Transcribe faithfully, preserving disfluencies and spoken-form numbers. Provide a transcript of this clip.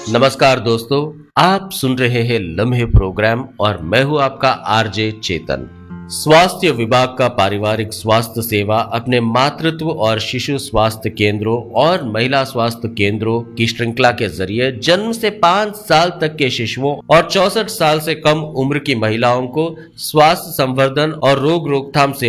नमस्कार दोस्तों, आप सुन रहे हैं लम्हे प्रोग्राम और मैं हूं आपका आरजे चेतन। स्वास्थ्य विभाग का पारिवारिक स्वास्थ्य सेवा अपने मातृत्व और शिशु स्वास्थ्य केंद्रों और महिला स्वास्थ्य केंद्रों की श्रृंखला के जरिए जन्म से पाँच साल तक के शिशुओं और चौसठ साल से कम उम्र की महिलाओं को स्वास्थ्य संवर्धन और रोग रोकथाम से